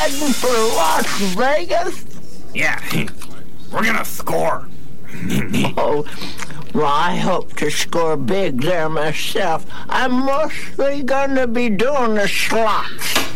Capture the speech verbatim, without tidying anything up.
heading for Las Vegas? Yeah, we're gonna score. Oh, well, I hope to score big there myself. I'm mostly gonna be doing the slots.